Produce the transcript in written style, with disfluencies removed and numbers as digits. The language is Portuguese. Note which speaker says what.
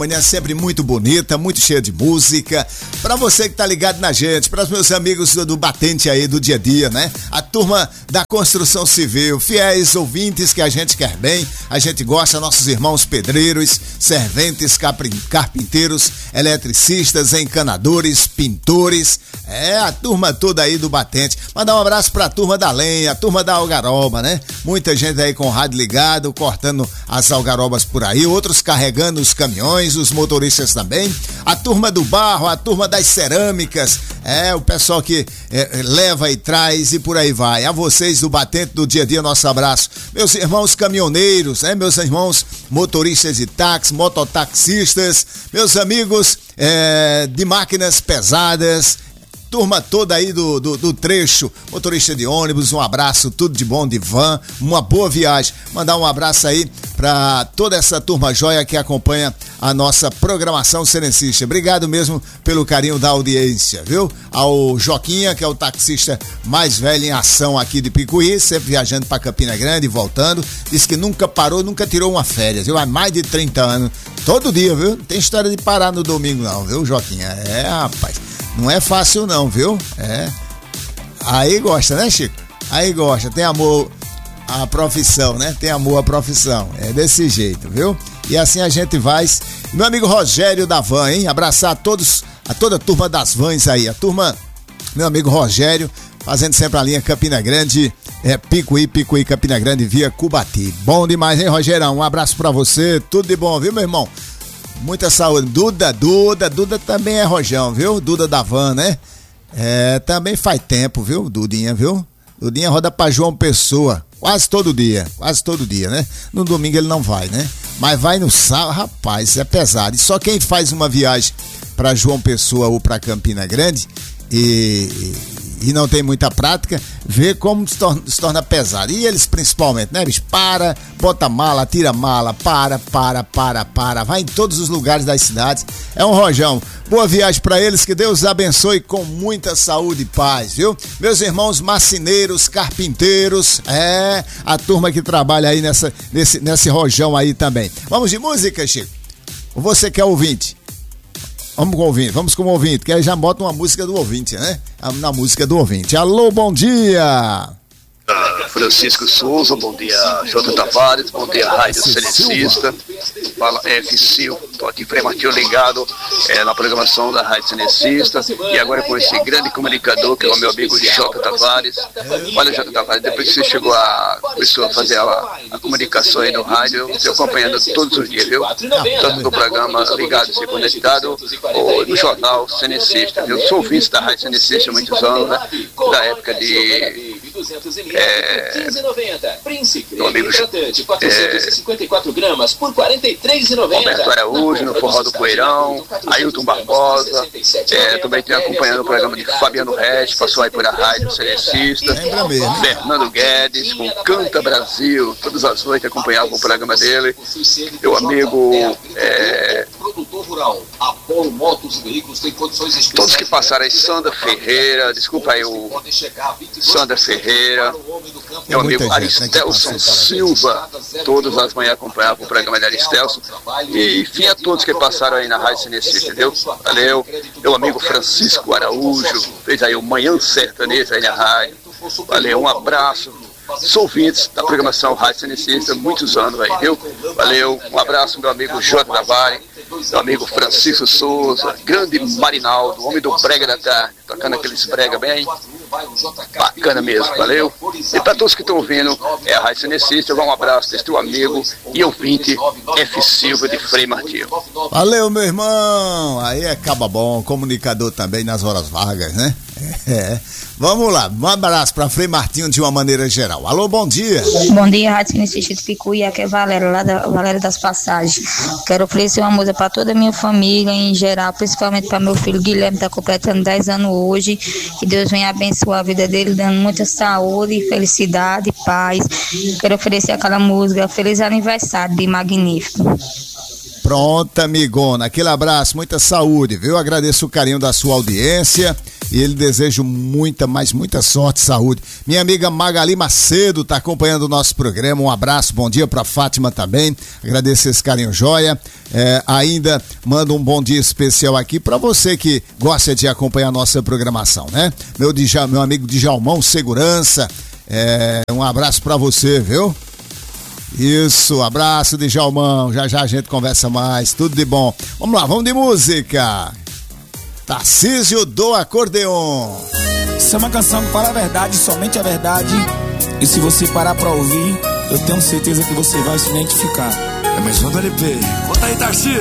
Speaker 1: Manhã sempre muito bonita, muito cheia de música. Pra você que tá ligado na gente, para os meus amigos do batente aí do dia a dia, né? A turma da construção civil, fiéis ouvintes que a gente quer bem, a gente gosta, nossos irmãos pedreiros, serventes, carpinteiros, eletricistas, encanadores, pintores, a turma toda aí do batente. Mandar um abraço pra turma da lenha, a turma da algaroba, né? Muita gente aí com o rádio ligado, cortando as algarobas por aí, outros carregando os caminhões, os motoristas também, a turma do barro, a turma das cerâmicas, o pessoal que leva e traz e por aí vai. A vocês do batente do dia a dia, nosso abraço. Meus irmãos caminhoneiros, meus irmãos motoristas de táxi, mototaxistas, meus amigos de máquinas pesadas, turma toda aí do trecho, motorista de ônibus, um abraço, tudo de bom, de van, uma boa viagem. Mandar um abraço aí pra toda essa turma joia que acompanha a nossa programação serencista. Obrigado mesmo pelo carinho da audiência, viu? Ao Joquinha, que é o taxista mais velho em ação aqui de Picuí, sempre viajando pra Campina Grande e voltando. Diz que nunca parou, nunca tirou uma férias, viu? Há mais de 30 anos, todo dia, viu? Não tem história de parar no domingo não, viu, Joquinha? Rapaz, não é fácil não, viu? Aí gosta, né, Chico? Aí gosta, tem amor à profissão, né? Tem amor à profissão, é desse jeito, viu? E assim a gente vai. Meu amigo Rogério da Van, hein? Abraçar a toda a turma das vans aí, a turma, meu amigo Rogério, fazendo sempre a linha Campina Grande, Picuí, Campina Grande via Cubati. Bom demais, hein, Rogerão? Um abraço pra você, tudo de bom, viu, meu irmão? Muita saúde. Duda também é Rojão, viu? Duda da Van, né? Também faz tempo, viu? Dudinha, viu? Dudinha roda pra João Pessoa, quase todo dia, né? No domingo ele não vai, né? Mas vai no sábado, rapaz, é pesado. E só quem faz uma viagem pra João Pessoa ou pra Campina Grande e não tem muita prática, vê como se torna pesado. E eles principalmente, né, bicho? Bota mala, tira mala, para. Vai em todos os lugares das cidades. É um rojão. Boa viagem pra eles, que Deus abençoe com muita saúde e paz, viu? Meus irmãos marceneiros, carpinteiros, a turma que trabalha aí nesse rojão aí também. Vamos de música, Chico? Ou você quer ouvinte? Vamos com o ouvinte, que aí já bota uma música do ouvinte, né? Na música do ouvinte. Alô, bom dia!
Speaker 2: Francisco Souza, bom dia, Jota Tavares, bom dia, Rádio Selecista. Fala, F. Silva, estou aqui prematiu ligado na programação da Rádio Selecista. E agora com esse grande comunicador, que é o meu amigo Jota Tavares. Olha, Jota Tavares, depois que você começou a fazer a comunicação aí no rádio, eu estou acompanhando todos os dias, viu? Tanto no programa Ligado e Conectado, ou no jornal Selecista. Eu sou ouvinte da Rádio Selecista há muitos anos, né? Da época de
Speaker 3: 15,90. Príncipe, hidratante, 454 gramas por 43,90.
Speaker 2: Roberto Araújo, no Forró do Poeirão, Ailton Barbosa, também tenho acompanhando o programa de Fabiano Reis, passou aí por a Rádio Selecista, Fernando Guedes, com Canta Brasil, todas as noites acompanhava o programa dele, meu amigo
Speaker 3: produtor rural, Apolo Motos e Veículos tem condições especiais.
Speaker 2: Todos que passaram aí, Sandra Ferreira, desculpa aí o Sandra Ferreira, meu amigo Aristelson Silva, todas as manhãs acompanhavam o programa de Aristelson, e enfim a todos que passaram aí na Rádio Selecista, entendeu? Valeu, meu amigo Francisco Araújo, fez aí o Manhã Sertanejo aí na rádio, valeu, um abraço. Sou ouvintes da programação Rádio Selecista, muitos anos aí, viu? Valeu, um abraço, meu amigo Jota Navari, meu amigo Francisco Souza, grande Marinaldo, homem do brega da tarde, tocando aqueles brega bem bacana mesmo, valeu? E para todos que estão ouvindo, a Rádio Selecista, um abraço desse teu amigo e ouvinte F. Silva de Frei Martinho.
Speaker 1: Valeu, meu irmão, aí acaba bom, comunicador também nas horas vagas, né? Vamos lá, um abraço para Frei Martinho de uma maneira geral. Alô, bom dia.
Speaker 4: Bom dia, Rádio Selecista de Picuí, aqui é Valéria, lá da Valéria das Passagens. Quero oferecer uma música para toda a minha família em geral, principalmente para meu filho Guilherme, que está completando 10 anos hoje. Que Deus venha abençoar a vida dele, dando muita saúde, felicidade e paz. Quero oferecer aquela música Feliz Aniversário de Magnífico.
Speaker 1: Pronto, amigona. Aquele abraço, muita saúde, viu? Agradeço o carinho da sua audiência e ele desejo muita sorte e saúde. Minha amiga Magali Macedo tá acompanhando o nosso programa. Um abraço, bom dia pra Fátima também. Agradeço esse carinho, joia. Ainda mando um bom dia especial aqui pra você que gosta de acompanhar a nossa programação, né? Meu amigo Djalmão Segurança. Um abraço pra você, viu? Isso, abraço de Djalmão, já a gente conversa mais, tudo de bom. Vamos lá, vamos de música. Tarcísio do Acordeon.
Speaker 5: Isso é uma canção que fala a verdade, somente a verdade. E se você parar pra ouvir, eu tenho certeza que você vai se identificar.
Speaker 6: É mais um do LP. Conta aí, Tarcísio.